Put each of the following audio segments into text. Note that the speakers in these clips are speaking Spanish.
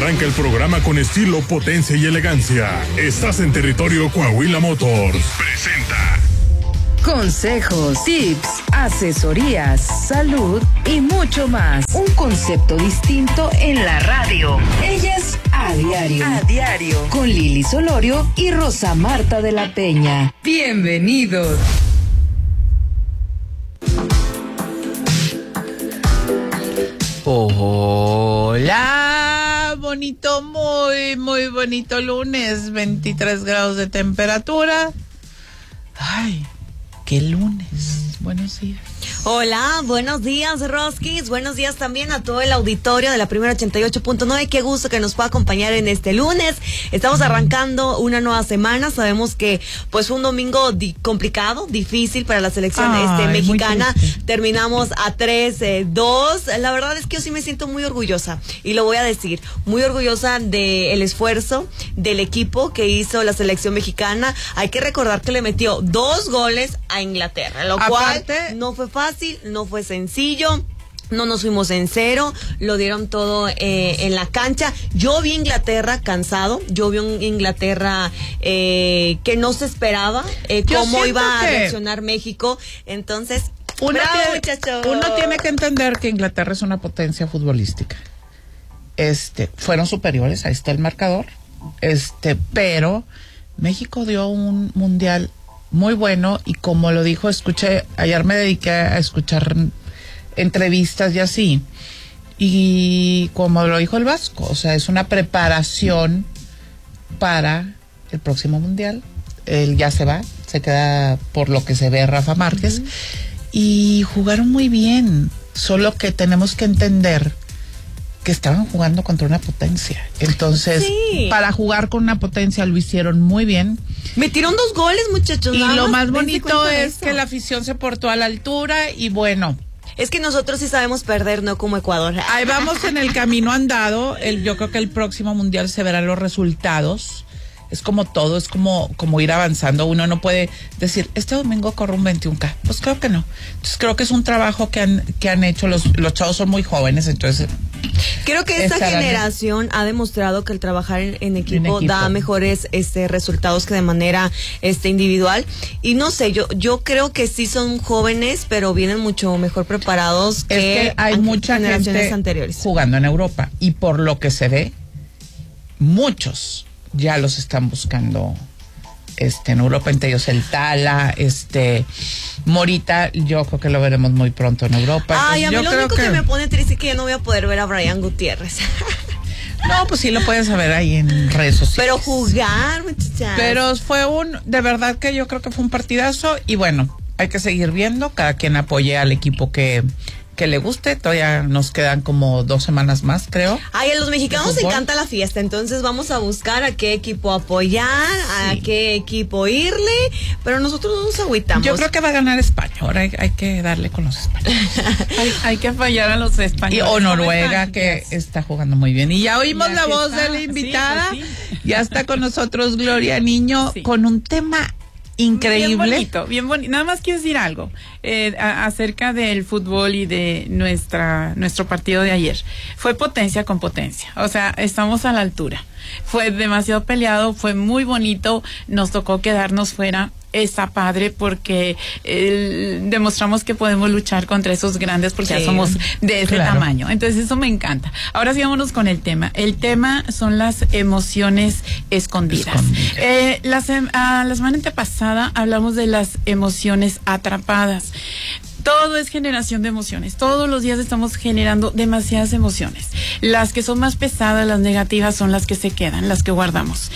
Arranca el programa con estilo, potencia y elegancia. Estás en territorio Coahuila Motors. Presenta. Consejos, tips, asesorías, salud y mucho más. Un concepto distinto en la radio. Ella es A Diario. Con Lili Solorio y Rosa Marta de la Peña. Bienvenidos. Hola, bonito, muy bonito lunes, 23 grados de temperatura. Ay, qué lunes, buenos días. Hola, buenos días, Roskis. Buenos días también a todo el auditorio de la Primera 88.9. Qué gusto que nos pueda acompañar en este lunes. Estamos arrancando una nueva semana. Sabemos que pues fue un domingo complicado, difícil para la selección mexicana. Terminamos a 3-2. La verdad es que yo sí me siento muy orgullosa y lo voy a decir, muy orgullosa del esfuerzo del equipo que hizo la selección mexicana. Hay que recordar que le metió 2 goles a Inglaterra, lo cual no fue fácil, no fue sencillo. No nos fuimos en cero, lo dieron todo en la cancha. Yo vi Inglaterra cansado, yo vi un Inglaterra que no se esperaba cómo iba a reaccionar México. Entonces, uno tiene que entender que Inglaterra es una potencia futbolística. Fueron superiores, ahí está el marcador. Pero México dio un mundial muy bueno y como lo dijo, ayer me dediqué a escuchar entrevistas y así, y como lo dijo el Vasco, o sea, es una preparación para el próximo mundial. Él ya se queda por lo que se ve Rafa Márquez, y jugaron muy bien, solo que tenemos que entender que estaban jugando contra una potencia. Entonces, para jugar con una potencia lo hicieron muy bien. Metieron 2 goles, muchachos. Y lo más bonito es que la afición se portó a la altura y bueno. Es que nosotros sí sabemos perder, no como Ecuador. Ahí vamos en el camino andado. Yo creo que el próximo mundial se verán los resultados. Es como todo, es como ir avanzando. Uno no puede decir, este domingo corro un 21K. Pues creo que no. Entonces creo que es un trabajo que han hecho. Los chavos son muy jóvenes, entonces creo que esta generación ha demostrado que el trabajar en equipo da mejores resultados que de manera individual. Y no sé, yo creo que sí son jóvenes, pero vienen mucho mejor preparados que hay mucha generaciones gente anteriores jugando en Europa. Y por lo que se ve, muchos ya los están buscando en Europa, entre ellos el Tala, Morita, yo creo que lo veremos muy pronto en Europa. Ay, a mí lo único que me pone triste es que ya no voy a poder ver a Brian Gutiérrez. No, pues sí lo puedes ver ahí en redes sociales. Pero jugar, muchachas. Pero de verdad que yo creo que fue un partidazo y bueno, hay que seguir viendo, cada quien apoye al equipo que le guste. Todavía nos quedan como 2 semanas más, creo. Ay, a los mexicanos les encanta la fiesta, entonces vamos a buscar a qué equipo apoyar, a qué equipo irle, pero nosotros no nos agüitamos. Yo creo que va a ganar España, ahora hay que darle con los españoles. hay que apoyar a los españoles. O Noruega, que está jugando muy bien. Y ya oímos la voz de la invitada, ya está con nosotros Gloria Niño, con un tema increíble. Bien bonito. Nada más quiero decir algo acerca del fútbol y de nuestro partido de ayer. Fue potencia con potencia. O sea, estamos a la altura. Fue demasiado peleado, fue muy bonito. Nos tocó quedarnos fuera. Está padre porque demostramos que podemos luchar contra esos grandes porque ya somos de ese tamaño. Entonces eso me encanta. Ahora sí vámonos con el tema. El tema son las emociones escondidas. La semana antepasada hablamos de las emociones atrapadas. Todo es generación de emociones. Todos los días estamos generando demasiadas emociones. Las que son más pesadas, las negativas, son las que se quedan, las que guardamos.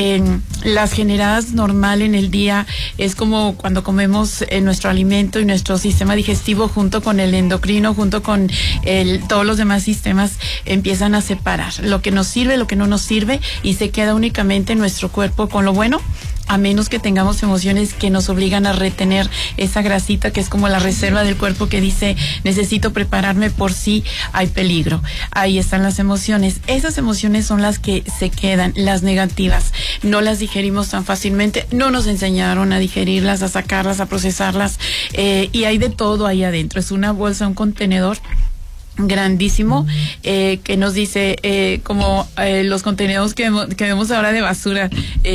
Las generadas normal en el día es como cuando comemos nuestro alimento y nuestro sistema digestivo junto con el endocrino, junto con todos los demás sistemas empiezan a separar lo que nos sirve, lo que no nos sirve, y se queda únicamente nuestro cuerpo con lo bueno, a menos que tengamos emociones que nos obligan a retener esa grasita que es como la reserva del cuerpo que dice necesito prepararme por si hay peligro. Ahí están las emociones. Esas emociones son las que se quedan, las negativas. No las digerimos tan fácilmente, no nos enseñaron a digerirlas, a sacarlas, a procesarlas, y hay de todo ahí adentro. Es una bolsa, un contenedor grandísimo que nos dice como los contenidos que vemos ahora de basura,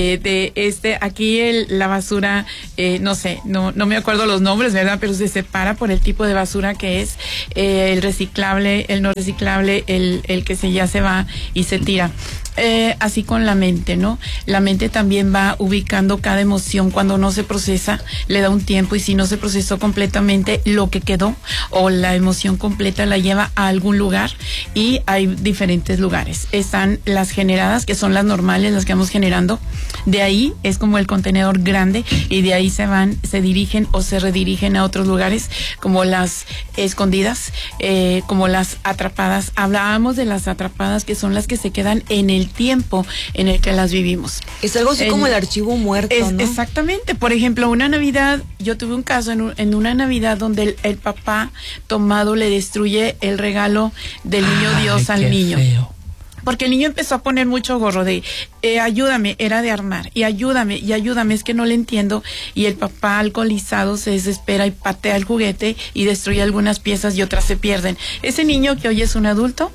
aquí la basura, no sé, no me acuerdo los nombres, ¿verdad? Pero se separa por el tipo de basura que es, el reciclable, el no reciclable, el que ya se va y se tira. Así con la mente, ¿no? La mente también va ubicando cada emoción cuando no se procesa, le da un tiempo, y si no se procesó completamente lo que quedó o la emoción completa la lleva a algún lugar, y hay diferentes lugares. Están las generadas, que son las normales, las que vamos generando. De ahí es como el contenedor grande, y de ahí se dirigen o se redirigen a otros lugares, como las escondidas, como las atrapadas. Hablábamos de las atrapadas, que son las que se quedan en el tiempo en el que las vivimos. Es algo así como el archivo muerto, ¿no? Exactamente. Por ejemplo, una Navidad, yo tuve un caso en una Navidad donde el papá tomado le destruye el regalo del niño Dios al niño. Feo. Porque el niño empezó a poner mucho gorro de ayúdame, era de armar, y ayúdame, es que no le entiendo, y el papá alcoholizado se desespera y patea el juguete y destruye algunas piezas y otras se pierden. Ese niño que hoy es un adulto,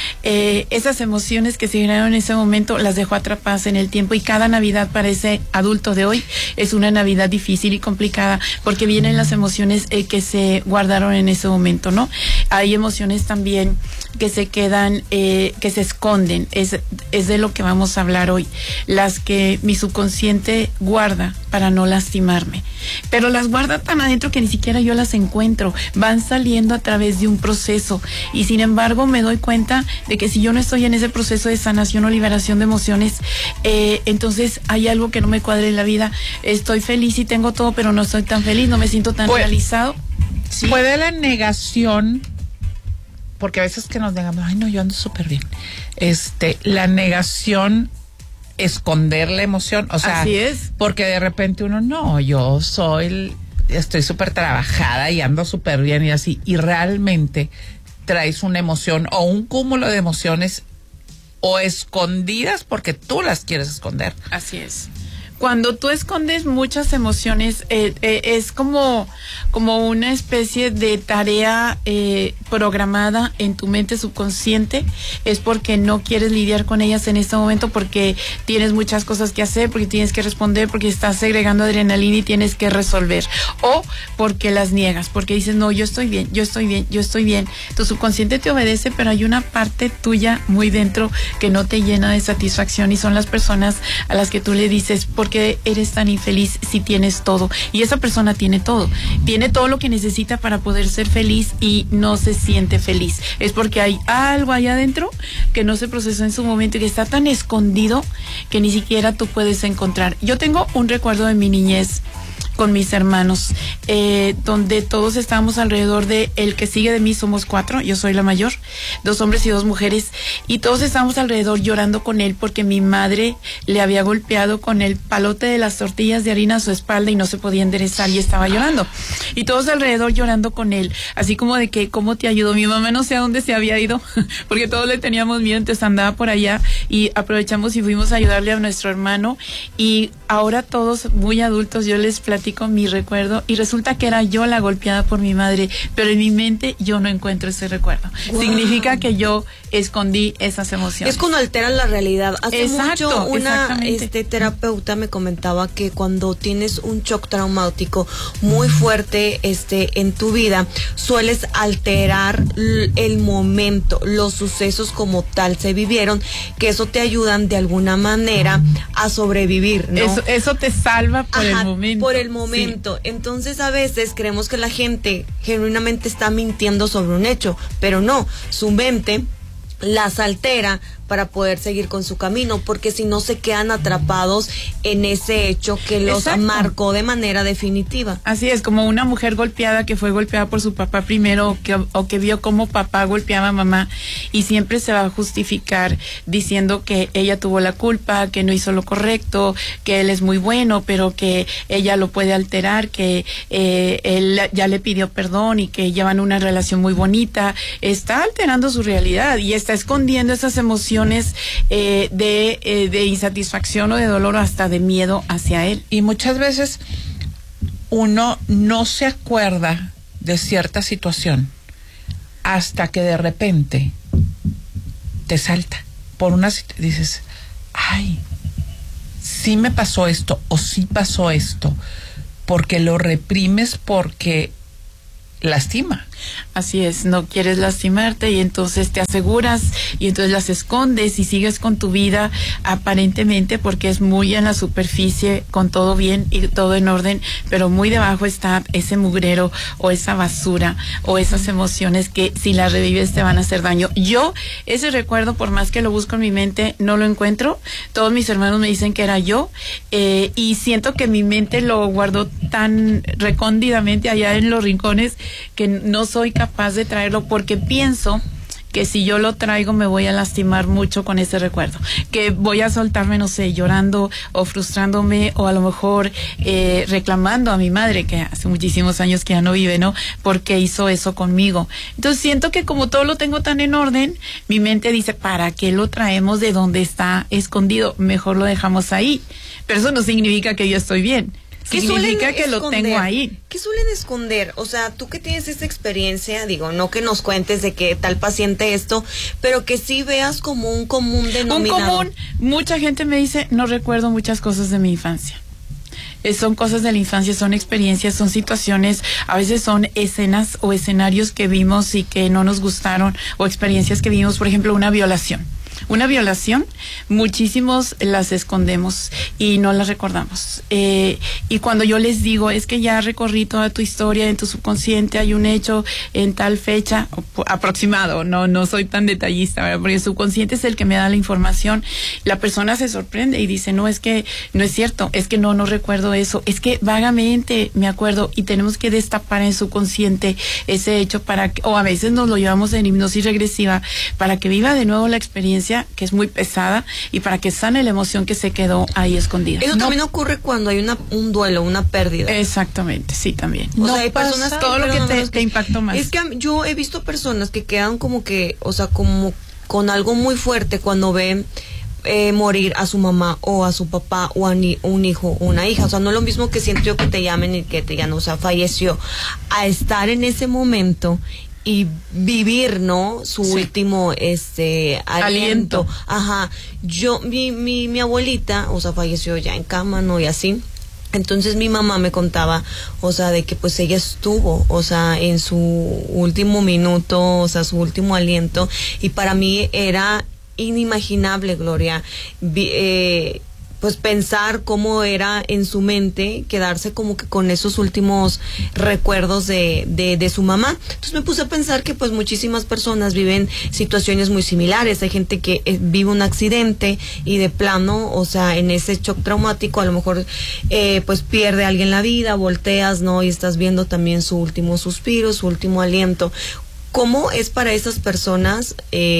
esas emociones que se generaron en ese momento las dejó atrapadas en el tiempo, y cada Navidad para ese adulto de hoy es una Navidad difícil y complicada, porque vienen las emociones que se guardaron en ese momento, ¿no? Hay emociones también que se quedan, que se esconden, es de lo que vamos a hablar hoy, las que mi subconsciente guarda para no lastimarme, pero las guarda tan adentro que ni siquiera yo las encuentro, van saliendo a través de un proceso, y sin embargo me doy cuenta de que si yo no estoy en ese proceso de sanación o liberación de emociones, entonces hay algo que no me cuadra en la vida. Estoy feliz y tengo todo, pero no estoy tan feliz, no me siento tan realizado. Sí. Puede la negación, porque a veces que nos negamos, ay no, yo ando súper bien, la negación, esconder la emoción, o sea, así es, porque de repente uno, no, yo estoy súper trabajada y ando súper bien y así, y realmente traes una emoción o un cúmulo de emociones o escondidas porque tú las quieres esconder. Así es. Cuando tú escondes muchas emociones, es como una especie de tarea programada en tu mente subconsciente, es porque no quieres lidiar con ellas en este momento, porque tienes muchas cosas que hacer, porque tienes que responder, porque estás segregando adrenalina y tienes que resolver, o porque las niegas, porque dices, no, yo estoy bien. Tu subconsciente te obedece, pero hay una parte tuya muy dentro que no te llena de satisfacción, y son las personas a las que tú le dices, ¿por qué eres tan infeliz si tienes todo? Y esa persona tiene todo lo que necesita para poder ser feliz y no se siente feliz. Es porque hay algo allá adentro que no se procesó en su momento y que está tan escondido que ni siquiera tú puedes encontrar. Yo tengo un recuerdo de mi niñez con mis hermanos, donde todos estábamos alrededor de el que sigue de mí, somos 4, yo soy la mayor, 2 hombres y 2 mujeres, y todos estábamos alrededor llorando con él porque mi madre le había golpeado con el palote de las tortillas de harina a su espalda y no se podía enderezar y estaba llorando, y todos alrededor llorando con él, así como de que, ¿cómo te ayudo? Mi mamá no sé a dónde se había ido, porque todos le teníamos miedo, entonces andaba por allá, y aprovechamos y fuimos a ayudarle a nuestro hermano, y ahora todos muy adultos, yo les platico mi recuerdo y resulta que era yo la golpeada por mi madre, pero en mi mente yo no encuentro ese recuerdo. Wow. Significa que yo escondí esas emociones. Es cuando alteran la realidad. Hace Exacto, mucho una terapeuta me comentaba que cuando tienes un shock traumático muy fuerte en tu vida, sueles alterar el momento, los sucesos como tal se vivieron, que eso te ayudan de alguna manera a sobrevivir, ¿no? Eso te salva por el momento. Por el momento. Sí. Entonces a veces creemos que la gente genuinamente está mintiendo sobre un hecho, pero no, su mente las altera para poder seguir con su camino, porque si no se quedan atrapados en ese hecho que los Exacto. marcó de manera definitiva. Así es, como una mujer golpeada que fue golpeada por su papá primero, o que vio cómo papá golpeaba a mamá, y siempre se va a justificar diciendo que ella tuvo la culpa, que no hizo lo correcto, que él es muy bueno, pero que ella lo puede alterar, que él ya le pidió perdón y que llevan una relación muy bonita. Está alterando su realidad y está escondiendo esas emociones de insatisfacción o de dolor, hasta de miedo hacia él. Y muchas veces uno no se acuerda de cierta situación hasta que de repente te salta por dices, ay, sí me pasó esto o sí pasó esto, porque lo reprimes porque lastima. Así es, no quieres lastimarte y entonces te aseguras y entonces las escondes y sigues con tu vida aparentemente porque es muy en la superficie, con todo bien y todo en orden, pero muy debajo está ese mugrero o esa basura o esas emociones que si las revives te van a hacer daño. Yo ese recuerdo, por más que lo busco en mi mente, no lo encuentro. Todos mis hermanos me dicen que era yo, y siento que mi mente lo guardó tan recóndidamente allá en los rincones que no soy capaz de traerlo porque pienso que si yo lo traigo me voy a lastimar mucho con ese recuerdo, que voy a soltarme, no sé, llorando o frustrándome o a lo mejor reclamando a mi madre, que hace muchísimos años que ya no vive, ¿no? Porque hizo eso conmigo. Entonces siento que como todo lo tengo tan en orden, mi mente dice, ¿para qué lo traemos de donde está escondido? Mejor lo dejamos ahí. Pero eso no significa que yo estoy bien. Significa que lo tengo ahí. ¿Qué suelen esconder? O sea, tú que tienes esta experiencia, digo, no que nos cuentes de que tal paciente esto, pero que sí veas como un común denominador. Mucha gente me dice, no recuerdo muchas cosas de mi infancia. Son cosas de la infancia, son experiencias, son situaciones, a veces son escenas o escenarios que vimos y que no nos gustaron, o experiencias que vimos, por ejemplo, una violación. Una violación, muchísimos las escondemos y no las recordamos. Y cuando yo les digo, es que ya recorrí toda tu historia, en tu subconsciente hay un hecho en tal fecha, aproximado, no soy tan detallista, ¿verdad? Porque el subconsciente es el que me da la información. La persona se sorprende y dice, no, es que no es cierto, es que no recuerdo eso, es que vagamente me acuerdo, y tenemos que destapar en el subconsciente ese hecho para que, o a veces nos lo llevamos en hipnosis regresiva, para que viva de nuevo la experiencia, que es muy pesada, y para que sane la emoción que se quedó ahí escondida. Eso también ocurre cuando hay un duelo, una pérdida. Exactamente, sí, también. O sea, hay personas todo lo que te impactó más. Es que yo he visto personas que quedan como que, o sea, como con algo muy fuerte cuando ven morir a su mamá o a su papá o a un hijo o una hija. O sea, no es lo mismo que siento yo que te llamen y que te llamen, o sea, falleció, a estar en ese momento y vivir, ¿no? Su último aliento. Ajá. Mi abuelita, o sea, falleció ya en cama, ¿no? Y así. Entonces mi mamá me contaba, o sea, de que pues ella estuvo, o sea, en su último minuto, o sea, su último aliento, y para mí era inimaginable, Gloria, pues pensar cómo era en su mente, quedarse como que con esos últimos recuerdos de su mamá. Entonces me puse a pensar que pues muchísimas personas viven situaciones muy similares. Hay gente que vive un accidente y de plano, o sea, en ese shock traumático a lo mejor pues pierde a alguien la vida, volteas, ¿no? Y estás viendo también su último suspiro, su último aliento. ¿Cómo es para esas personas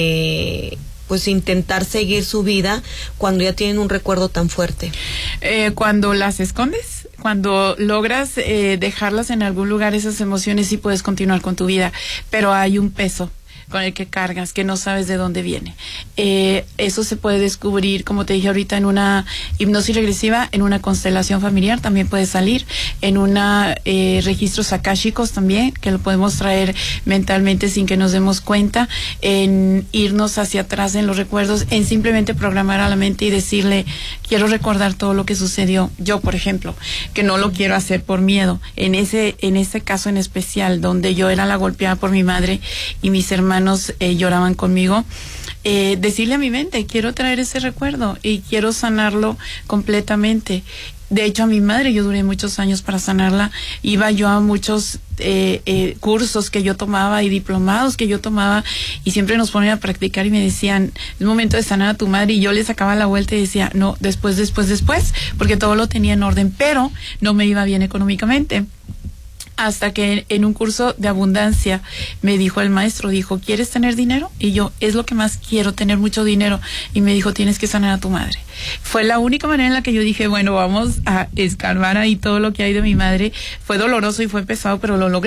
pues intentar seguir su vida cuando ya tienen un recuerdo tan fuerte? Cuando las escondes, cuando logras dejarlas en algún lugar, esas emociones, sí puedes continuar con tu vida, pero hay un peso con el que cargas, que no sabes de dónde viene. Eso se puede descubrir, como te dije ahorita, en una hipnosis regresiva, en una constelación familiar también puede salir, en una registros akáshicos también, que lo podemos traer mentalmente sin que nos demos cuenta, en irnos hacia atrás en los recuerdos, en simplemente programar a la mente y decirle, quiero recordar todo lo que sucedió. Yo, por ejemplo, que no lo quiero hacer por miedo, en ese caso en especial, donde yo era la golpeada por mi madre y mis hermanos lloraban conmigo, decirle a mi mente, quiero traer ese recuerdo y quiero sanarlo completamente. De hecho, a mi madre yo duré muchos años para sanarla. Iba yo a muchos cursos que yo tomaba y diplomados que yo tomaba, y siempre nos ponían a practicar y me decían, es momento de sanar a tu madre, y yo le sacaba la vuelta y decía, no, después, porque todo lo tenía en orden, pero no me iba bien económicamente. Hasta que en un curso de abundancia me dijo el maestro, dijo, ¿quieres tener dinero? Y yo, es lo que más quiero, tener mucho dinero. Y me dijo, tienes que sanar a tu madre. Fue la única manera en la que yo dije, bueno, vamos a escarbar ahí todo lo que hay de mi madre. Fue doloroso y fue pesado, pero lo logré.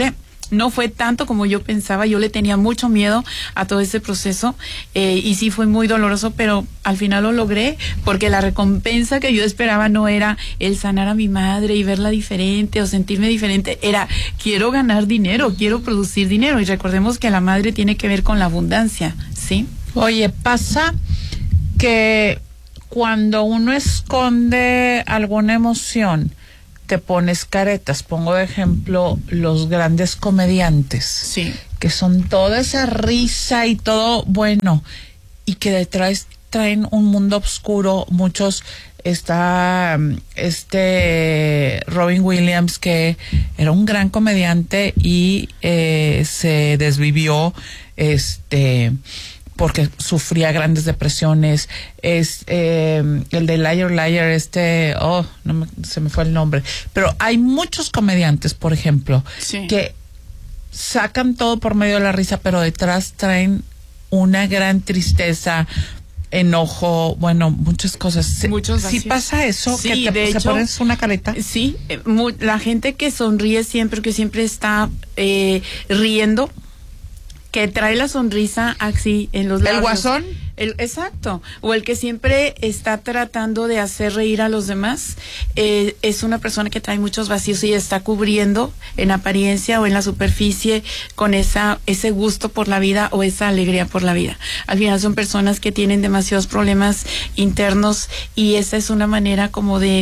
no fue tanto como yo pensaba. Yo le tenía mucho miedo a todo ese proceso, y sí fue muy doloroso, pero al final lo logré, porque la recompensa que yo esperaba no era el sanar a mi madre y verla diferente o sentirme diferente, era quiero ganar dinero, quiero producir dinero. Y recordemos que la madre tiene que ver con la abundancia, ¿sí? Oye, pasa que cuando uno esconde alguna emoción, te pones caretas. Pongo de ejemplo los grandes comediantes, Sí. que son toda esa risa y todo bueno, y que detrás traen un mundo oscuro. Muchos, está Robin Williams, que era un gran comediante y se desvivió porque sufría grandes depresiones. El de Liar Liar, se me fue el nombre. Pero hay muchos comediantes, por ejemplo, Sí. que sacan todo por medio de la risa, pero detrás traen una gran tristeza, enojo, bueno, muchas cosas. Muchos ¿Sí vacíos. pasa eso? Sí, que de se hecho, pones una careta. Sí, la gente que sonríe siempre, que siempre está riendo, que trae la sonrisa así en los labios. ¿El guasón? Exacto. O el que siempre está tratando de hacer reír a los demás, es una persona que trae muchos vacíos y está cubriendo en apariencia o en la superficie con ese gusto por la vida o esa alegría por la vida. Al final son personas que tienen demasiados problemas internos, y esa es una manera como de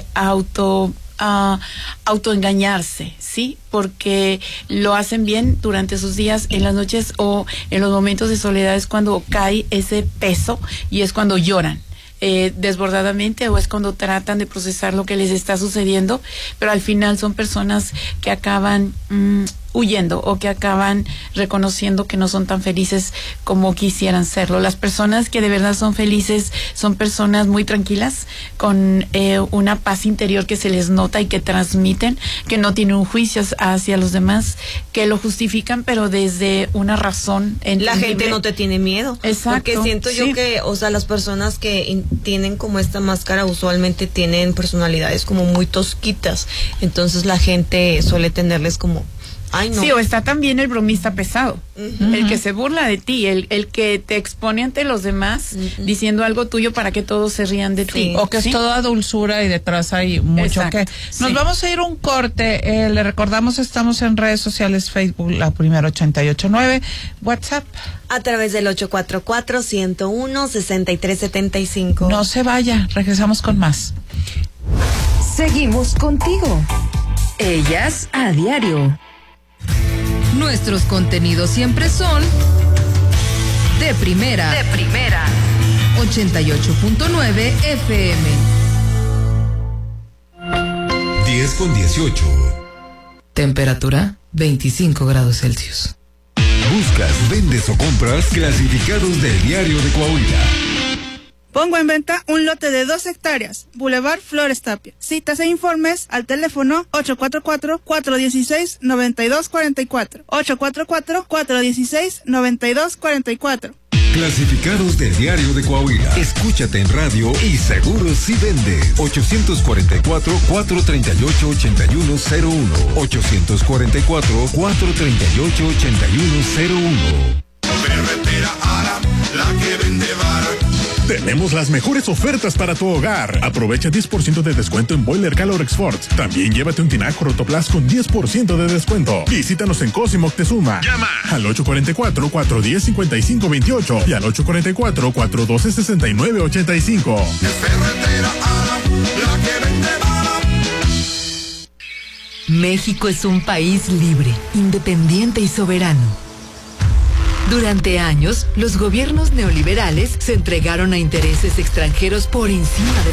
autoengañarse, ¿sí? Porque lo hacen bien durante sus días, en las noches o en los momentos de soledad es cuando cae ese peso y es cuando lloran desbordadamente, o es cuando tratan de procesar lo que les está sucediendo, pero al final son personas que acaban huyendo o que acaban reconociendo que no son tan felices como quisieran serlo. Las personas que de verdad son felices son personas muy tranquilas, con una paz interior que se les nota y que transmiten, que no tienen un juicio hacia los demás, que lo justifican, pero desde una razón entendible. La gente no te tiene miedo. Exacto. Porque siento yo que, o sea, las personas que tienen como esta máscara usualmente tienen personalidades como muy tosquitas. Entonces la gente suele tenerles como... Ay, no. Sí, o está también el bromista pesado, el que se burla de ti, el que te expone ante los demás diciendo algo tuyo para que todos se rían de ti. O que es toda dulzura y detrás hay mucho. Exacto. Que nos vamos a ir un corte. Le recordamos, estamos en redes sociales, Facebook, La Primera 88.9, WhatsApp. A través del 844-101-6375. No se vaya, regresamos con más. Seguimos contigo. Ellas a diario. Nuestros contenidos siempre son de primera. 88.9 FM. 10:18. Temperatura 25 grados Celsius. Buscas, vendes o compras clasificados del Diario de Coahuila. Pongo en venta un lote de 2 hectáreas, Boulevard Flores Tapia. Citas e informes al teléfono 844-416-9244. 844-416-9244. Clasificados del Diario de Coahuila. Escúchate en radio y seguro si vende. 844-438-8101. 844-438-8101. Ferretera Ara, la que vende vara. Tenemos las mejores ofertas para tu hogar. Aprovecha 10% de descuento en Boiler Calorex Forts. También llévate un tinaco Rotoplas con 10% de descuento. Visítanos en Cosimo Moctezuma. Llama al 844-410-5528 y al 844-412-6985. Ferretera Ara, la que vende vara. México es un país libre, independiente y soberano. Durante años, los gobiernos neoliberales se entregaron a intereses extranjeros por encima de